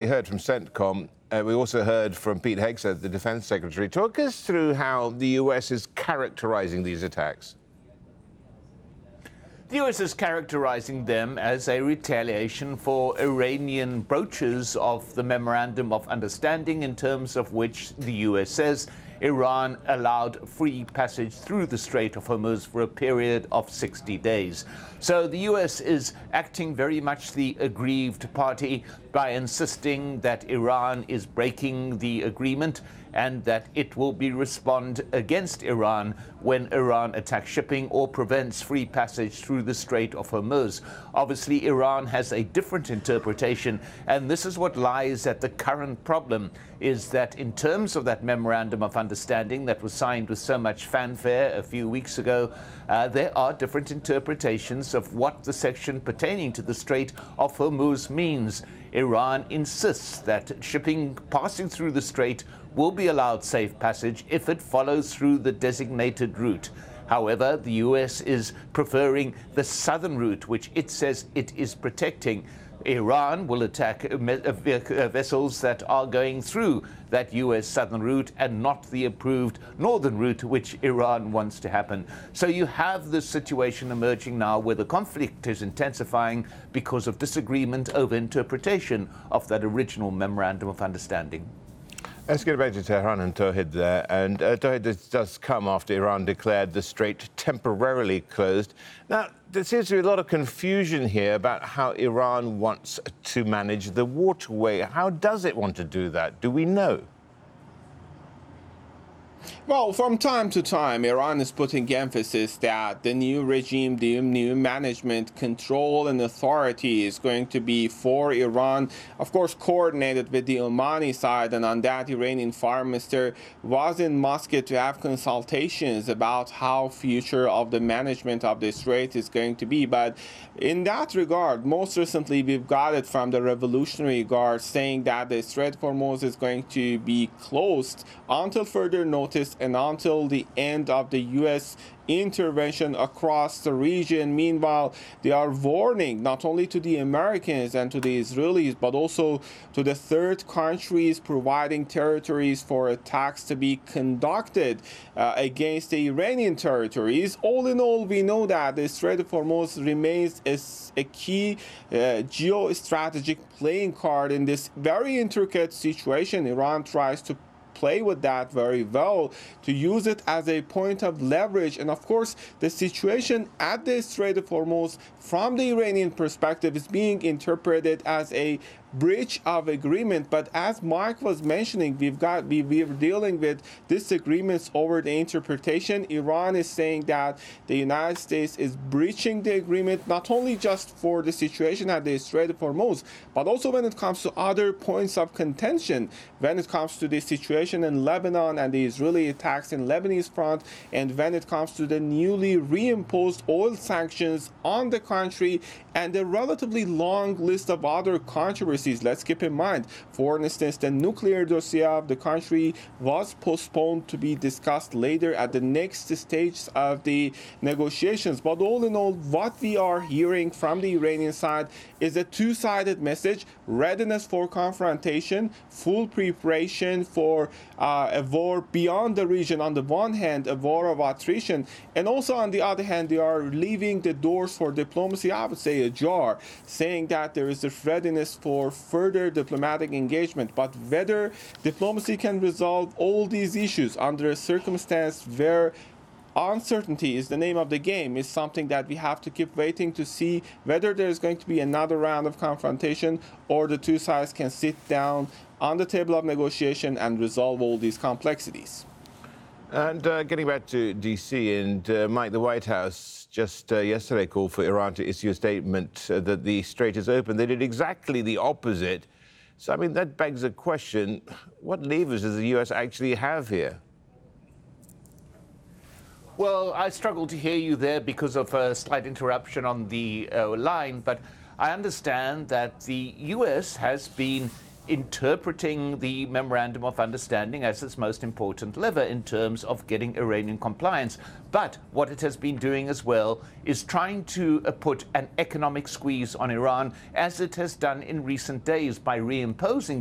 heard from CENTCOM. We also heard from Pete Hegseth, the Defense Secretary. Talk us through how the U.S. is characterizing these attacks. The U.S. is characterizing them as a retaliation for Iranian broaches of the Memorandum of Understanding, in terms of which the U.S. says Iran allowed free passage through the Strait of Hormuz for a period of 60 days. So the U.S. is acting very much the aggrieved party by insisting that Iran is breaking the agreement and that it will respond against Iran when Iran attacks shipping or prevents free passage through the Strait of Hormuz. Obviously, Iran has a different interpretation, and this is what lies at the current problem, is that in terms of that Memorandum of Understanding that was signed with so much fanfare a few weeks ago, there are different interpretations of what the section pertaining to the Strait of Hormuz means. Iran insists that shipping passing through the strait will be allowed safe passage if it follows through the designated route. However, the U.S. is preferring the southern route, which it says it is protecting. Iran will attack vessels that are going through that U.S. southern route and not the approved northern route, which Iran wants to happen. So you have this situation emerging now where the conflict is intensifying because of disagreement over interpretation of that original Memorandum of Understanding. Let's get back to Tehran and Tawhid there. And Tawhid, this does come after Iran declared the strait temporarily closed. Now, there seems to be a lot of confusion here about how Iran wants to manage the waterway. How does it want to do that? Do we know? Well, from time to time, Iran is putting emphasis that the new regime, the new management control and authority is going to be for Iran, of course, coordinated with the Omani side. And on that, Iranian Foreign Minister was in Muscat to have consultations about how future of the management of the strait is going to be. But in that regard, most recently, we've got it from the Revolutionary Guard saying that the Strait of Hormuz is going to be closed until further notice and until the end of the U.S. intervention across the region. Meanwhile, they are warning not only to the Americans and to the Israelis, but also to the third countries providing territories for attacks to be conducted against the Iranian territories. All in all, we know that the Strait of Hormuz remains as a key geostrategic playing card in this very intricate situation. Iran tries to play with that very well, to use it as a point of leverage. And of course, the situation at the Strait of Hormuz from the Iranian perspective is being interpreted as a breach of agreement. But as Mike was mentioning, we're dealing with disagreements over the interpretation. Iran is saying that the United States is breaching the agreement, not only just for the situation at the Strait of Hormuz, but also when it comes to other points of contention, when it comes to the situation in Lebanon and the Israeli attacks in Lebanese front, and when it comes to the newly reimposed oil sanctions on the country and a relatively long list of other controversies. Let's keep in mind, for instance, the nuclear dossier of the country was postponed to be discussed later at the next stage of the negotiations. But all in all, what we are hearing from the Iranian side is a two-sided message: readiness for confrontation, full preparation for a war beyond the region. On the one hand, a war of attrition, and also on the other hand, they are leaving the doors for diplomacy, I would say, ajar, saying that there is a readiness for further diplomatic engagement. But whether diplomacy can resolve all these issues under a circumstance where uncertainty is the name of the game is something that we have to keep waiting to see, whether there's going to be another round of confrontation or the two sides can sit down on the table of negotiation and resolve all these complexities. And getting back to D.C. and Mike, the White House just yesterday called for Iran to issue a statement that the strait is open. They did exactly the opposite. So, I mean, that begs a question: what levers does the U.S. actually have here? Well, I struggle to hear you there because of a slight interruption on the line, but I understand that the U.S. has been interpreting the Memorandum of Understanding as its most important lever in terms of getting Iranian compliance. But what it has been doing as well is trying to put an economic squeeze on Iran, as it has done in recent days by reimposing